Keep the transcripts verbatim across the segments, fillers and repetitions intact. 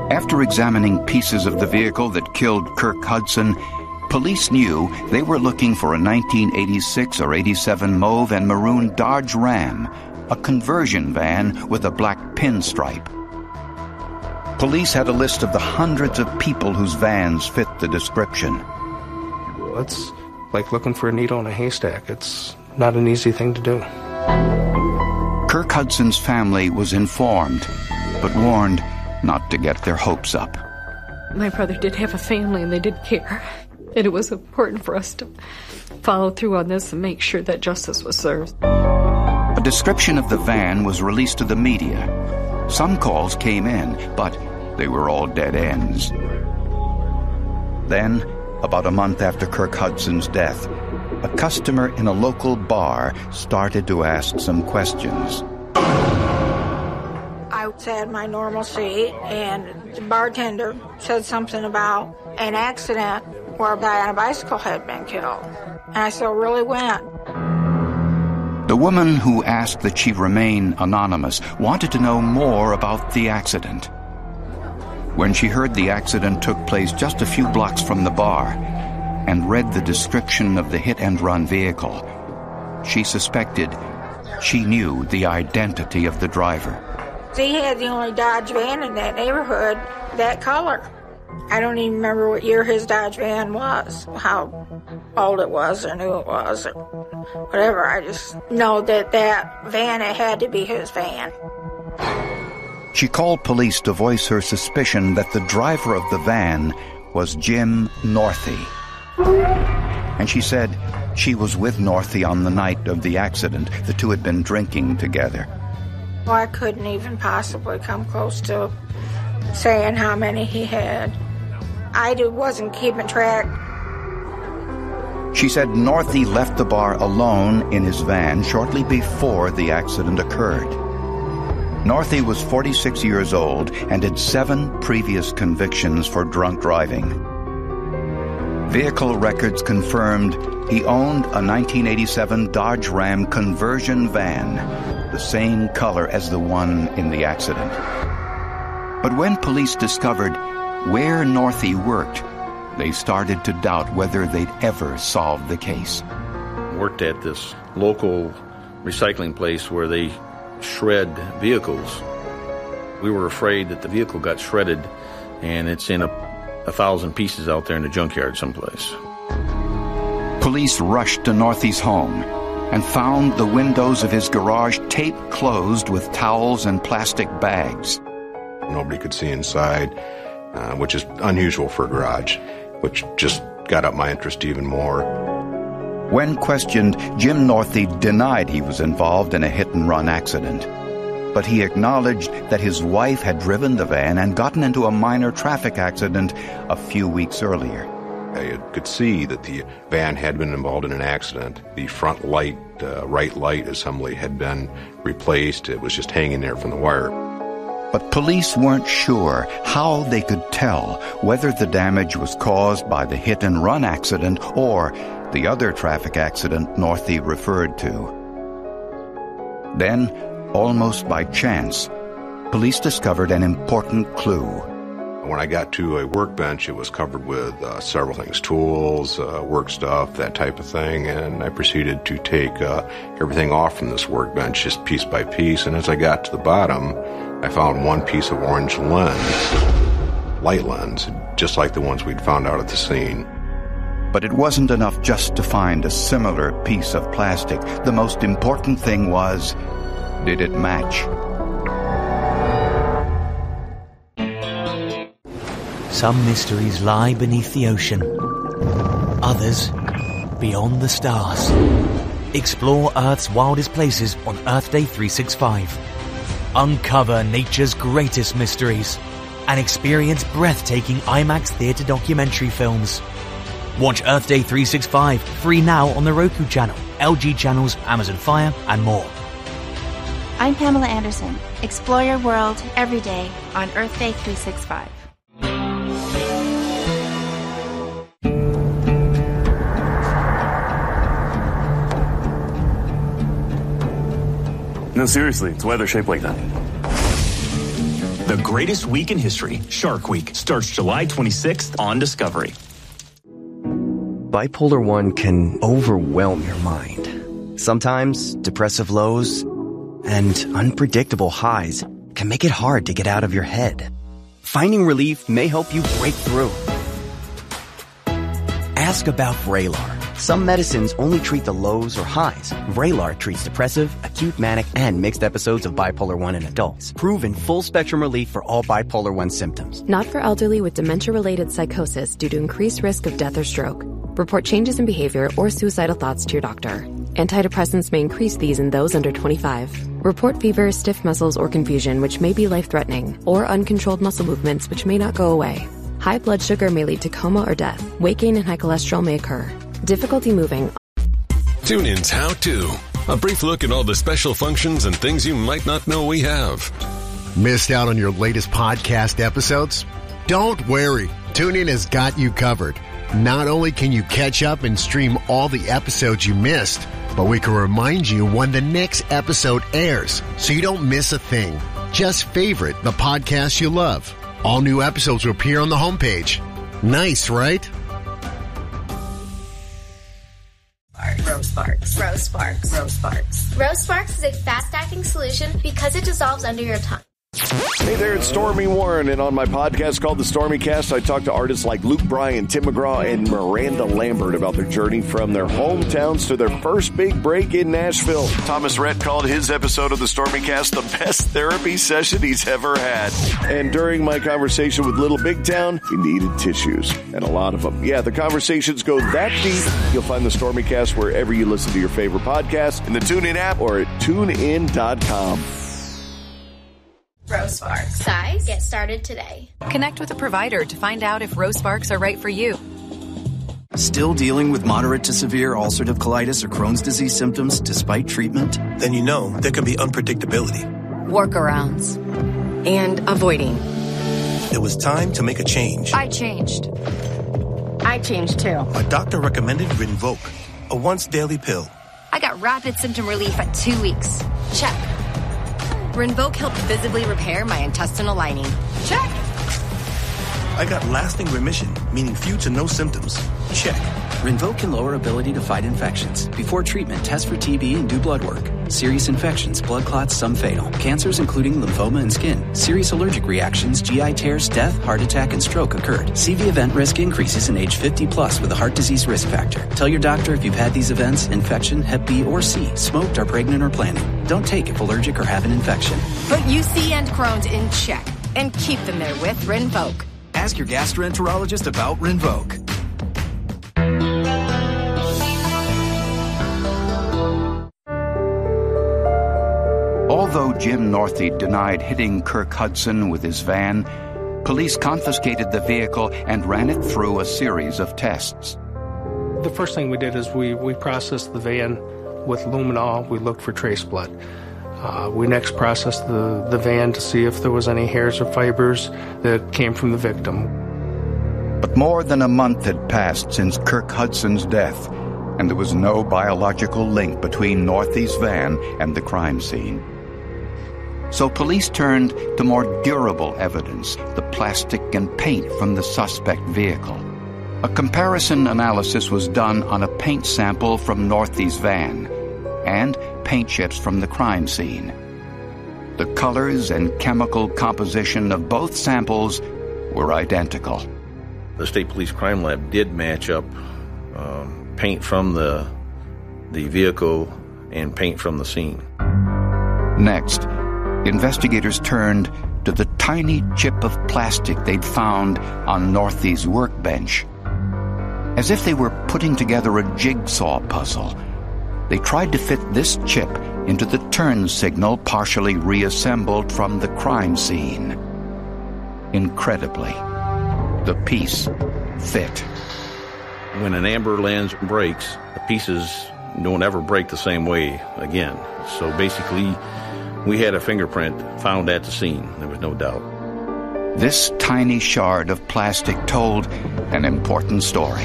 After examining pieces of the vehicle that killed Kirk Hudson, police knew they were looking for a nineteen eighty-six or eighty-seven mauve and maroon Dodge Ram, a conversion van with a black pinstripe. Police had a list of the hundreds of people whose vans fit the description. It's like looking for a needle in a haystack. It's not an easy thing to do. Kirk Hudson's family was informed, but warned not to get their hopes up. My brother did have a family and they did care. And it was important for us to follow through on this and make sure that justice was served. A description of the van was released to the media. Some calls came in, but they were all dead ends. Then, about a month after Kirk Hudson's death, a customer in a local bar started to ask some questions. I sat in my normal seat, and the bartender said something about an accident where a guy on a bicycle had been killed. And I still really went. The woman who asked that she remain anonymous wanted to know more about the accident. When she heard the accident took place just a few blocks from the bar and read the description of the hit-and-run vehicle, she suspected she knew the identity of the driver. He had the only Dodge van in that neighborhood, that color. I don't even remember what year his Dodge van was, how old it was or new it was or whatever. I just know that that van, it had to be his van. She called police to voice her suspicion that the driver of the van was Jim Northey. And she said she was with Northey on the night of the accident. The two had been drinking together. Well, I couldn't even possibly come close to saying how many he had. I wasn't keeping track. She said Northey left the bar alone in his van shortly before the accident occurred. Northey was forty-six years old and had seven previous convictions for drunk driving. Vehicle records confirmed he owned a nineteen eighty-seven Dodge Ram conversion van, the same color as the one in the accident. But when police discovered where Northey worked, they started to doubt whether they'd ever solve the case. Worked at this local recycling place where they shred vehicles. We were afraid that the vehicle got shredded and it's in a, a thousand pieces out there in the junkyard someplace. Police rushed to Northey's home and found the windows of his garage taped closed with towels and plastic bags. Nobody could see inside, uh, which is unusual for a garage, which just got up my interest even more. When questioned, Jim Northey denied he was involved in a hit-and-run accident. But he acknowledged that his wife had driven the van and gotten into a minor traffic accident a few weeks earlier. I could see that the van had been involved in an accident. The front light, uh, right light assembly had been replaced. It was just hanging there from the wire. But police weren't sure how they could tell whether the damage was caused by the hit-and-run accident or the other traffic accident Northey referred to. Then, almost by chance, police discovered an important clue. When I got to a workbench, it was covered with uh, several things, tools, uh, work stuff, that type of thing, and I proceeded to take uh, everything off from this workbench just piece by piece, and as I got to the bottom, I found one piece of orange lens, light lens, just like the ones we'd found out at the scene. But it wasn't enough just to find a similar piece of plastic. The most important thing was, did it match? Some mysteries lie beneath the ocean. Others, beyond the stars. Explore Earth's wildest places on Earth Day three sixty-five. Uncover nature's greatest mysteries and experience breathtaking IMAX theater documentary films. Watch Earth Day three sixty-five free now on the Roku channel, L G channels, Amazon Fire, and more. I'm Pamela Anderson. Explore your world every day on Earth Day three sixty-five. No, seriously, it's why they're shaped like that. The greatest week in history, Shark Week, starts July twenty-sixth on Discovery. Bipolar one can overwhelm your mind. Sometimes depressive lows and unpredictable highs can make it hard to get out of your head. Finding relief may help you break through. Ask about Vraylar. Some medicines only treat the lows or highs. Vraylar treats depressive, acute manic, and mixed episodes of bipolar one in adults. Proven full-spectrum relief for all bipolar one symptoms. Not for elderly with dementia-related psychosis due to increased risk of death or stroke. Report changes in behavior or suicidal thoughts to your doctor. Antidepressants may increase these in those under twenty-five. Report fever, stiff muscles, or confusion, which may be life-threatening, or uncontrolled muscle movements, which may not go away. High blood sugar may lead to coma or death. Weight gain and high cholesterol may occur. Difficulty moving. Tune in's How To. A brief look at all the special functions and things you might not know we have. Missed out on your latest podcast episodes? Don't worry. TuneIn has got you covered. Not only can you catch up and stream all the episodes you missed, but we can remind you when the next episode airs so you don't miss a thing. Just favorite the podcast you love. All new episodes will appear on the homepage. Nice, right? Rose Sparks. Rose Sparks. Rose Sparks. Rose Sparks is a fast-acting solution because it dissolves under your tongue. Hey there, it's Stormy Warren, and on my podcast called The Stormy Cast, I talk to artists like Luke Bryan, Tim McGraw, and Miranda Lambert about their journey from their hometowns to their first big break in Nashville. Thomas Rhett called his episode of The Stormy Cast the best therapy session he's ever had. And during my conversation with Little Big Town, he needed tissues, and a lot of them. Yeah, the conversations go that deep. You'll find The Stormy Cast wherever you listen to your favorite podcast, in the TuneIn app, or at tune in dot com. Rose Sparks. Size? Get started today. Connect with a provider to find out if Rose Sparks are right for you. Still dealing with moderate to severe ulcerative colitis or Crohn's disease symptoms despite treatment? Then you know there can be unpredictability. Workarounds. And avoiding. It was time to make a change. I changed. I changed too. My doctor recommended Rinvoq, a once daily pill. I got rapid symptom relief at two weeks. Check. Rinvoq helped visibly repair my intestinal lining. Check. I got lasting remission, meaning few to no symptoms. Check. Rinvoq can lower ability to fight infections. Before treatment, test for T B and do blood work. Serious infections, blood clots, some fatal. Cancers including lymphoma and skin. Serious allergic reactions, G I tears, death, heart attack, and stroke occurred. C V event risk increases in age fifty plus with a heart disease risk factor. Tell your doctor if you've had these events, infection, Hep B or C, smoked, are pregnant or planning. Don't take if allergic or have an infection. Put U C and Crohn's in check and keep them there with Rinvoq. Ask your gastroenterologist about Rinvoq. Although Jim Northey denied hitting Kirk Hudson with his van, police confiscated the vehicle and ran it through a series of tests. The first thing we did is we, we processed the van with luminol. We looked for trace blood. Uh, we next processed the, the van to see if there was any hairs or fibers that came from the victim. But more than a month had passed since Kirk Hudson's death, and there was no biological link between Northey's van and the crime scene. So police turned to more durable evidence, the plastic and paint from the suspect vehicle. A comparison analysis was done on a paint sample from Northey's van and paint chips from the crime scene. The colors and chemical composition of both samples were identical. The State Police Crime Lab did match up um, paint from the the vehicle and paint from the scene. Next, investigators turned to the tiny chip of plastic they'd found on Northey's workbench. As if they were putting together a jigsaw puzzle, they tried to fit this chip into the turn signal partially reassembled from the crime scene. Incredibly, the piece fit. When an amber lens breaks, the pieces don't ever break the same way again. So basically, we had a fingerprint found at the scene. There was no doubt. This tiny shard of plastic told an important story.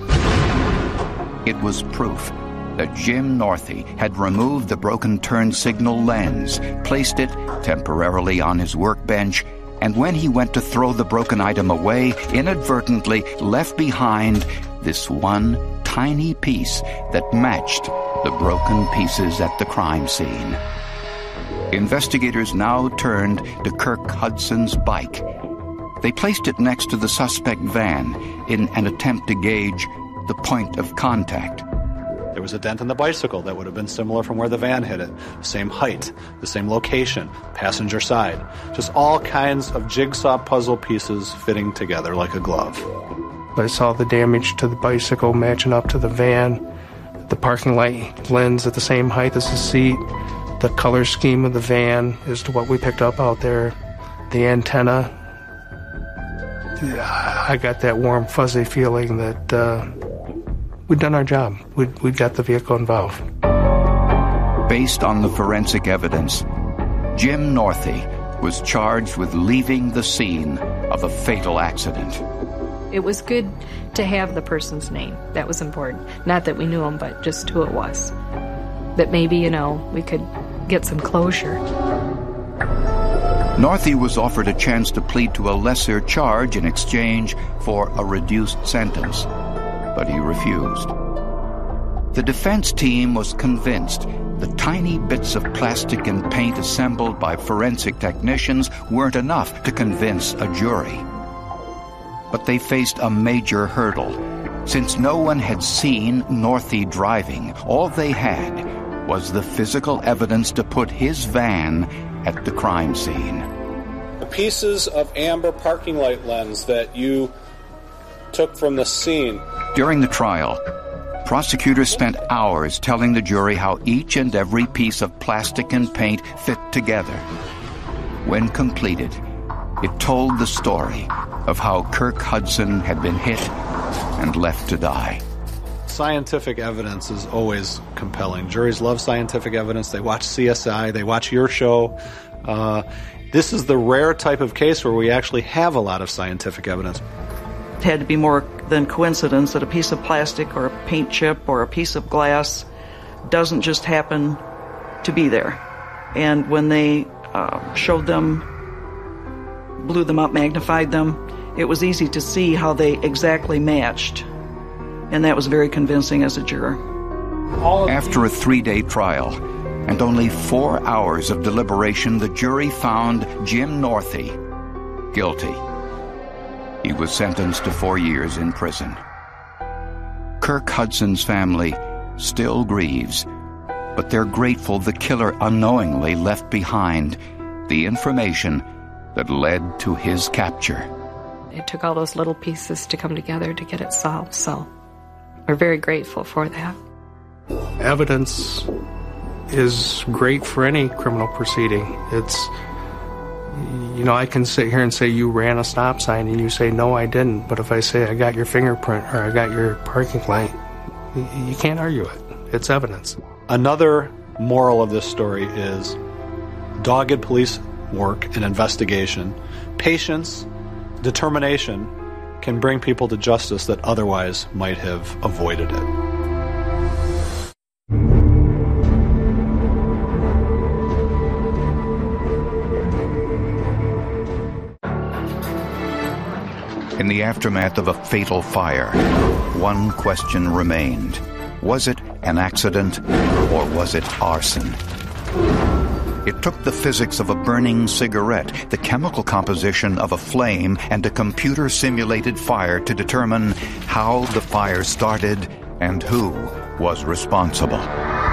It was proof that Jim Northey had removed the broken turn signal lens, placed it temporarily on his workbench, and when he went to throw the broken item away, inadvertently left behind this one tiny piece that matched the broken pieces at the crime scene. Investigators now turned to Kirk Hudson's bike. They placed it next to the suspect van in an attempt to gauge the point of contact. There was a dent in the bicycle that would have been similar from where the van hit it. The same height, the same location, passenger side. Just all kinds of jigsaw puzzle pieces fitting together like a glove. I saw the damage to the bicycle matching up to the van, the parking light lens at the same height as the seat, the color scheme of the van as to what we picked up out there, the antenna. I got that warm, fuzzy feeling that uh, we'd done our job. We'd, we'd got the vehicle involved. Based on the forensic evidence, Jim Northey was charged with leaving the scene of a fatal accident. It was good to have the person's name. That was important. Not that we knew him, but just who it was. That maybe, you know, we could get some closure. Northey was offered a chance to plead to a lesser charge in exchange for a reduced sentence, but he refused. The defense team was convinced the tiny bits of plastic and paint assembled by forensic technicians weren't enough to convince a jury. But they faced a major hurdle. Since no one had seen Northey driving, all they had was the physical evidence to put his van at the crime scene. The pieces of amber parking light lens that you took from the scene. During the trial, prosecutors spent hours telling the jury how each and every piece of plastic and paint fit together. When completed, it told the story of how Kirk Hudson had been hit and left to die. Scientific evidence is always compelling. Juries love scientific evidence. They watch C S I. They watch your show. Uh, this is the rare type of case where we actually have a lot of scientific evidence. It had to be more than coincidence that a piece of plastic or a paint chip or a piece of glass doesn't just happen to be there. And when they uh, showed them, blew them up, magnified them, it was easy to see how they exactly matched. And that was very convincing as a juror. After a three-day trial and only four hours of deliberation, the jury found Jim Northey guilty. He was sentenced to four years in prison. Kirk Hudson's family still grieves, but they're grateful the killer unknowingly left behind the information that led to his capture. It took all those little pieces to come together to get it solved, so we're very grateful for that. Evidence is great for any criminal proceeding. It's, you know, I can sit here and say you ran a stop sign and you say, no, I didn't. But if I say I got your fingerprint or I got your parking light, you can't argue it. It's evidence. Another moral of this story is dogged police work and investigation, patience, determination can bring people to justice that otherwise might have avoided it. In the aftermath of a fatal fire, one question remained. Was it an accident or was it arson? It took the physics of a burning cigarette, the chemical composition of a flame, and a computer-simulated fire to determine how the fire started and who was responsible.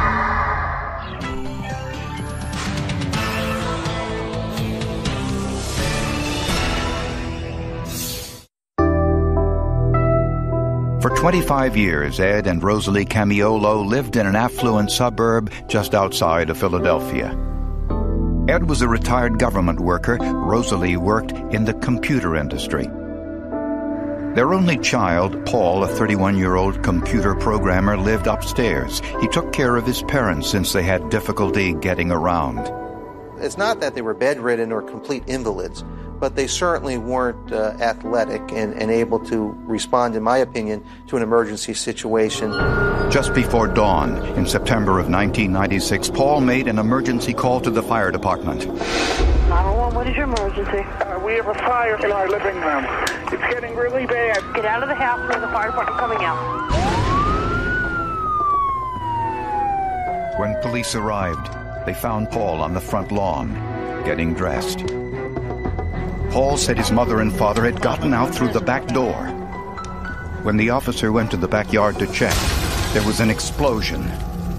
For twenty-five years, Ed and Rosalie Camiolo lived in an affluent suburb just outside of Philadelphia. Ed was a retired government worker. Rosalie worked in the computer industry. Their only child, Paul, a thirty-one-year-old computer programmer, lived upstairs. He took care of his parents since they had difficulty getting around. It's not that they were bedridden or complete invalids, but they certainly weren't uh, athletic and, and able to respond, in my opinion, to an emergency situation. Just before dawn, in September of nineteen ninety-six, Paul made an emergency call to the fire department. nine one one, What is your emergency? Uh, we have a fire in our living room. It's getting really bad. Get out of the house. There's a fire department coming out. When police arrived, they found Paul on the front lawn, getting dressed. Paul said his mother and father had gotten out through the back door. When the officer went to the backyard to check, there was an explosion.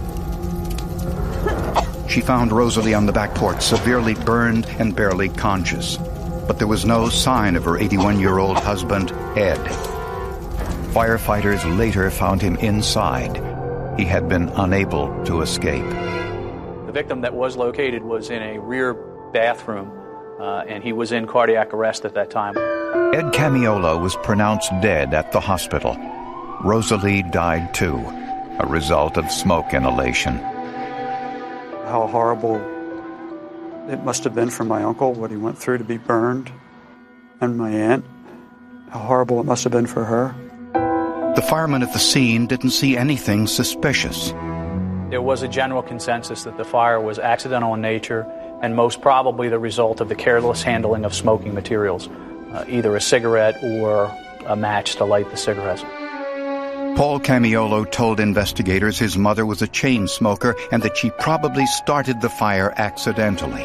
She found Rosalie on the back porch, severely burned and barely conscious. But there was no sign of her eighty-one-year-old husband, Ed. Firefighters later found him inside. He had been unable to escape. The victim that was located was in a rear bathroom, uh, and he was in cardiac arrest at that time. Ed Camiolo was pronounced dead at the hospital. Rosalie died too, a result of smoke inhalation. How horrible it must have been for my uncle, what he went through to be burned, and my aunt. How horrible it must have been for her. The firemen at the scene didn't see anything suspicious. There was a general consensus that the fire was accidental in nature and most probably the result of the careless handling of smoking materials, uh, either a cigarette or a match to light the cigarettes. Paul Camiolo told investigators his mother was a chain smoker and that she probably started the fire accidentally.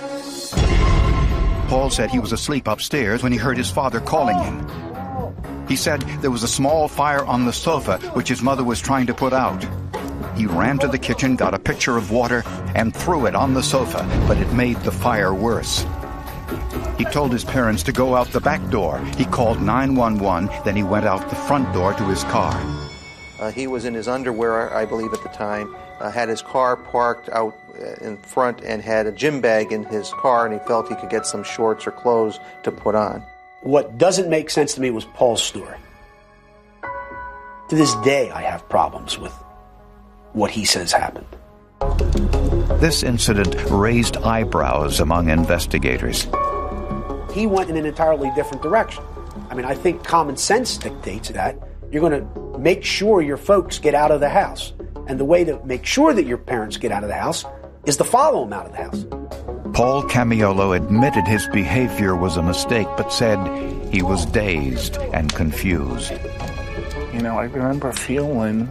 Paul said he was asleep upstairs when he heard his father calling him. He said there was a small fire on the sofa which his mother was trying to put out. He ran to the kitchen, got a pitcher of water, and threw it on the sofa, but it made the fire worse. He told his parents to go out the back door. He called nine one one, then he went out the front door to his car. Uh, he was in his underwear, I believe, at the time, uh, had his car parked out in front and had a gym bag in his car, and he felt he could get some shorts or clothes to put on. What doesn't make sense to me was Paul's story. To this day, I have problems with what he says happened. This incident raised eyebrows among investigators. He went in an entirely different direction. I mean, I think common sense dictates that you're going to make sure your folks get out of the house. And the way to make sure that your parents get out of the house is to follow them out of the house. Paul Camiolo admitted his behavior was a mistake, but said he was dazed and confused. You know, I remember feeling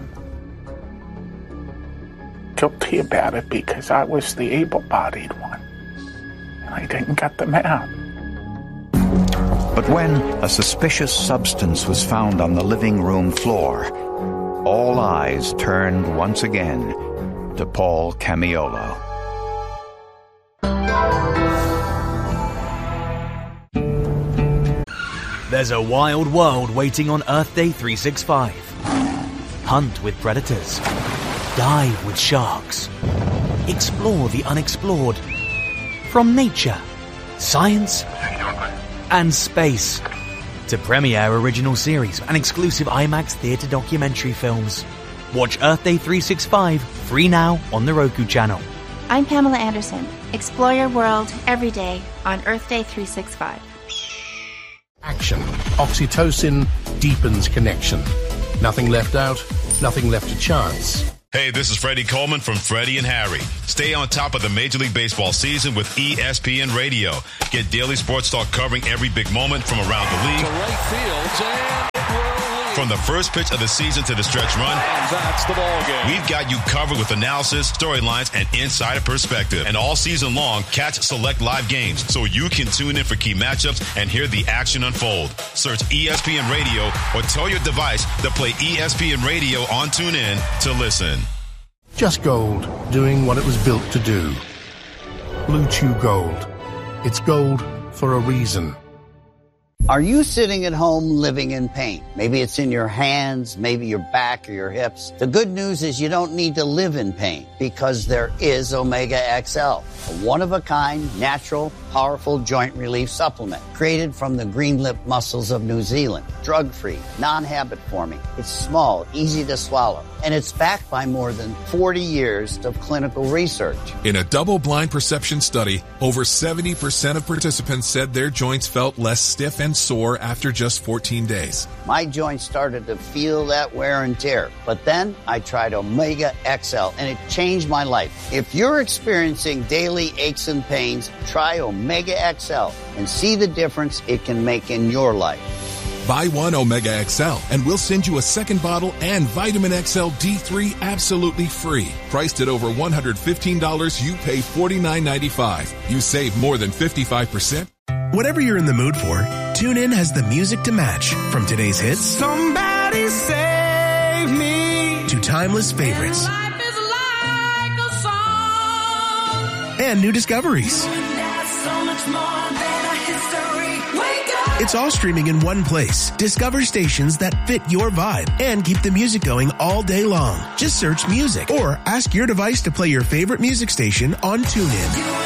guilty about it because I was the able-bodied one. And I didn't get them out. But when a suspicious substance was found on the living room floor, all eyes turned once again to Paul Camiolo. There's a wild world waiting on Earth Day three sixty-five. Hunt with predators. Dive with sharks. Explore the unexplored. From nature, science, and space to premiere original series and exclusive IMAX theatre documentary films. Watch Earth Day three sixty-five free now on the Roku channel. I'm Pamela Anderson. Explore your world every day on Earth Day three sixty-five. Action. Oxytocin deepens connection. Nothing left out, nothing left to chance. Hey, this is Freddie Coleman from Freddie and Harry. Stay on top of the Major League Baseball season with E S P N Radio. Get daily sports talk covering every big moment from around the league. To right field, and from the first pitch of the season to the stretch run. And that's the ball game. We've got you covered with analysis, storylines, and insider perspective. And all season long, catch select live games so you can tune in for key matchups and hear the action unfold. Search E S P N Radio or tell your device to play E S P N Radio on TuneIn to listen. Just gold, doing what it was built to do. Blue Chew Gold. It's gold for a reason. Are you sitting at home living in pain? Maybe it's in your hands, maybe your back or your hips. The good news is you don't need to live in pain because there is Omega X L, a one-of-a-kind, natural, powerful joint relief supplement created from the green lip mussels of New Zealand. Drug-free, non-habit forming. It's small, easy to swallow, and it's backed by more than forty years of clinical research. In a double-blind perception study, over seventy percent of participants said their joints felt less stiff and sore after just fourteen days. My joints started to feel that wear and tear, but then I tried Omega X L, and it changed my life. If you're experiencing daily aches and pains, try Omega X L and see the difference it can make in your life. Buy one Omega X L and we'll send you a second bottle and Vitamin X L D three absolutely free. Priced at over one hundred fifteen dollars, you pay forty-nine ninety-five. You save more than fifty-five percent. Whatever you're in the mood for, TuneIn has the music to match. From today's hits, Somebody Save Me, to timeless favorites. And life is like a song. And new discoveries. That's so much more than a history. Wake up. It's all streaming in one place. Discover stations that fit your vibe and keep the music going all day long. Just search music or ask your device to play your favorite music station on TuneIn.